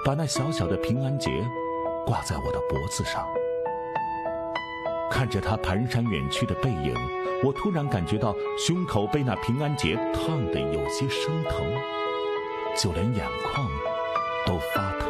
把那小小的平安结挂在我的脖子上。看着他蹒跚远去的背影，我突然感觉到胸口被那平安结烫得有些生疼，就连眼眶都发烫。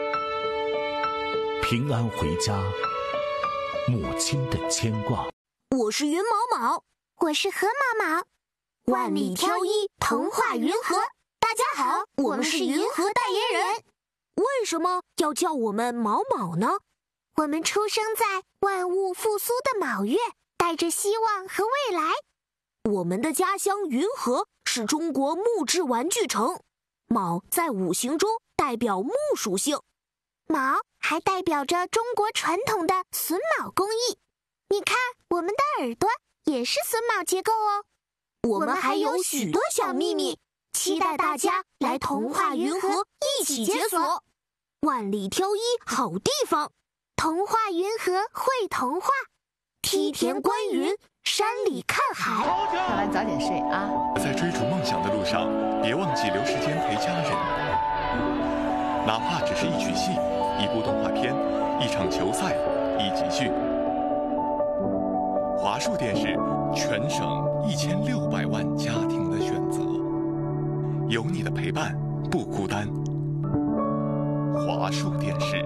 平安回家，母亲的牵挂。 我是云毛毛， 我是河毛毛， 万里挑一，童话云和。大家好，我们是云和代言人。为什么要叫我们毛毛呢？ 我们出生在万物复苏的卯月，带着希望和未来。 我们的家乡云和是中国木质玩具城，卯在五行中代表木属性， 卯还代表着中国传统的榫卯工艺。你看，我们的耳朵也是榫卯结构哦。 我们还有许多小秘密，期待大家来童话云和一起解锁。万里挑一好地方， 童话云和会童话， 梯田观云，山里看海。 看完早点睡啊！ 在追逐梦想的路上，别忘记留时间陪家人，哪怕只是一曲戏、一部动画片、一场球赛、一集剧。华数电视，全省1600万家庭的选择，有你的陪伴不孤单。华数电视。